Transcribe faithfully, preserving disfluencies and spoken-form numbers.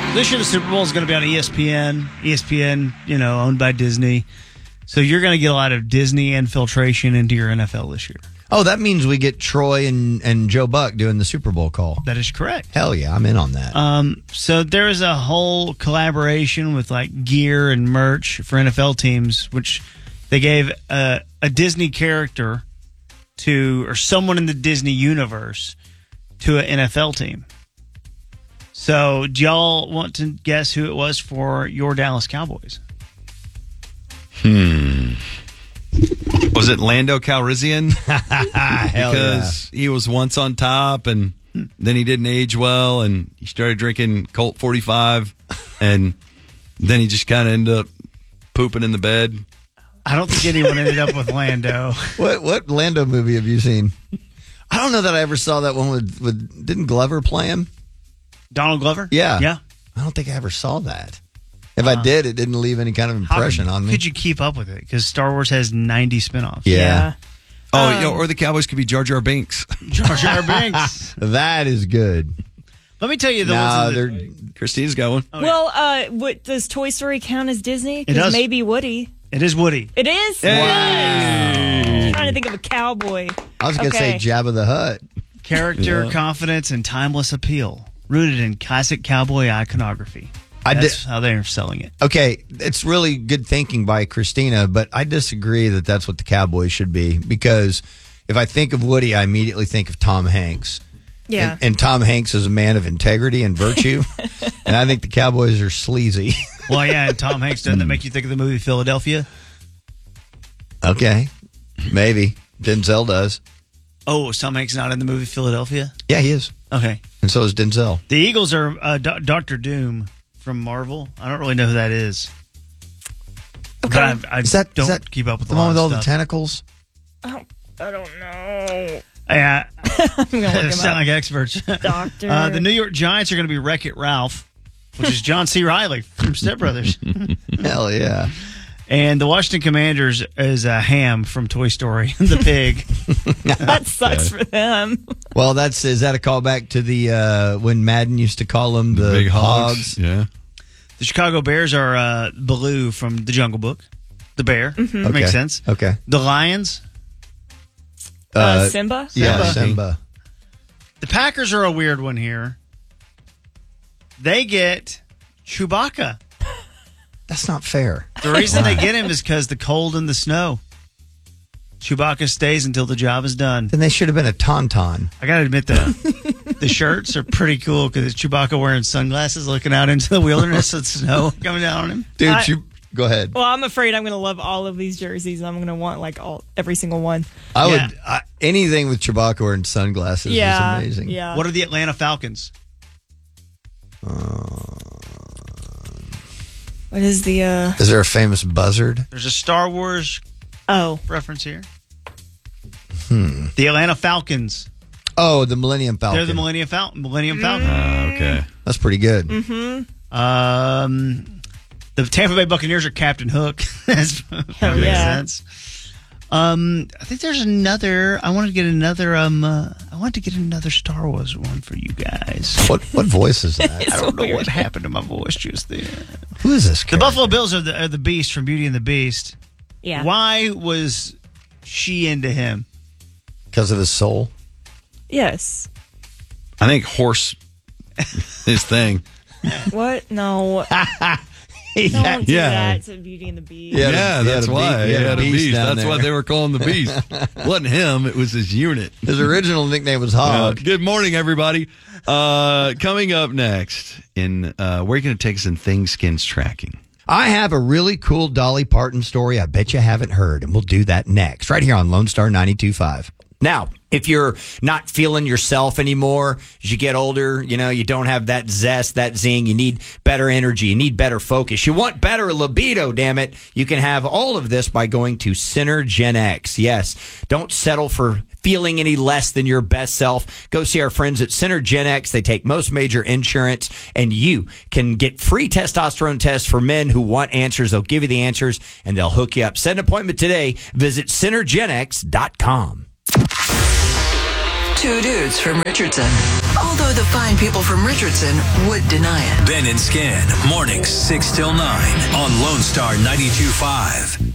This year the Super Bowl is going to be on E S P N. E S P N, you know, owned by Disney. So you're going to get a lot of Disney infiltration into your N F L this year. Oh, that means we get Troy and, and Joe Buck doing the Super Bowl call. That is correct. Hell yeah, I'm in on that. Um, so there is a whole collaboration with like gear and merch for N F L teams, which they gave a, a Disney character to, or someone in the Disney universe to an N F L team. So do y'all want to guess who it was for your Dallas Cowboys? Hmm. Was it Lando Calrissian? Hell because he was once on top and then he didn't age well and he started drinking Colt forty-five and then he just kind of ended up pooping in the bed. I don't think anyone ended up with Lando. What what Lando movie have you seen? I don't know that I ever saw that one with, with didn't Glover play him? Donald Glover? Yeah. Yeah. I don't think I ever saw that. If uh, I did, it didn't leave any kind of impression could, on me. Could you keep up with it? Because Star Wars has ninety spinoffs. Yeah. yeah. Oh, um, you know, or the Cowboys could be Jar Jar Binks. Jar Jar Binks. That is good. Let me tell you the no, ones they're that, Christine's got one. Oh, well, uh, what, does Toy Story count as Disney? It does. Maybe Woody. It is Woody. It is? Hey. Yes. I'm trying to think of a cowboy. I was going to Okay. say Jabba the Hutt. Character, Yeah. confidence, and timeless appeal. Rooted in classic cowboy iconography. I That's did- how they're selling it. Okay, it's really good thinking by Christina, but I disagree that that's what the Cowboys should be because if I think of Woody, I immediately think of Tom Hanks. Yeah. And, and Tom Hanks is a man of integrity and virtue, and I think the Cowboys are sleazy. Well, yeah, and Tom Hanks, doesn't that make you think of the movie Philadelphia? Okay, maybe. Denzel does. Oh, is Tom Hanks not in the movie Philadelphia? Yeah, he is. Okay. And so is Denzel. The Eagles are uh, Do- Doctor Doom from Marvel. I don't really know who that is. Okay. But I, I Is that, don't is that keep up with the a one lot with of all the stuff. tentacles? Oh, I don't know. Yeah, I'm going to look him sound up. like experts. Doctor. Uh, the New York Giants are going to be Wreck-It Ralph, which is John C. Reilly from Step Brothers. Hell yeah. And the Washington Commanders is uh, Ham from Toy Story, the pig. That sucks for them. Well, that's is that a callback to the uh, when Madden used to call them the, Big hogs? hogs. Yeah. The Chicago Bears are uh, Baloo from The Jungle Book, the bear. Mm-hmm. That makes Okay. sense. Okay. The Lions, Uh, Simba? Yeah, Simba. Simba. the Packers are a weird one here. They get Chewbacca. That's not fair. The reason they get him is because the cold and the snow. Chewbacca stays until the job is done. Then they should have been a tauntaun. I gotta admit the the shirts are pretty cool because it's Chewbacca wearing sunglasses, looking out into the wilderness with snow coming down on him. Dude, I- you go ahead. Well, I'm afraid I'm going to love all of these jerseys. I'm going to want like all every single one. I Yeah. would I, anything with Chewbacca wearing sunglasses yeah. is amazing. Yeah. What are the Atlanta Falcons? What is the, uh, Is there a famous buzzard? There's a Star Wars oh, reference here. Hmm. The Atlanta Falcons. Oh, the Millennium Falcon. They're the Millennium Falcon. Millennium Falcon. Uh, okay. That's pretty good. Mm-hmm. Um, the Tampa Bay Buccaneers are Captain Hook. That's, that Hell makes yeah. sense. Um, I think there's another. I want to get another. Um, uh, I want to get another Star Wars one for you guys. What what voice is that? I don't know what happened to my voice just then. Who is this The character? Buffalo Bills are the are the Beast from Beauty and the Beast. yeah. Why was she into him? Because of his soul? Yes. I think horse his thing. What? No. Don't do Yeah. that to Beauty and the Beast. Yeah. He had a- Yeah, he had that's a why. beast- He had a beast. down That's there. what they were calling the beast. It wasn't him, it was his unit. His original nickname was Uh, Hog. good morning, everybody. Uh, coming up next, in uh, we're going to take us in Things Skins tracking. I have a really cool Dolly Parton story I bet you haven't heard, and we'll do that next, right here on Lone Star ninety-two point five. Now, if you're not feeling yourself anymore as you get older, you know, you don't have that zest, that zing, you need better energy, you need better focus, you want better libido, damn it, you can have all of this by going to Synergen X. Yes, don't settle for feeling any less than your best self. Go see our friends at Synergen X. They take most major insurance, and you can get free testosterone tests for men who want answers. They'll give you the answers, and they'll hook you up. Set an appointment today. Visit synergen x dot com. Two dudes from Richardson. although the fine people from Richardson would deny it. Ben and Skin, mornings six till nine on Lone Star ninety-two point five.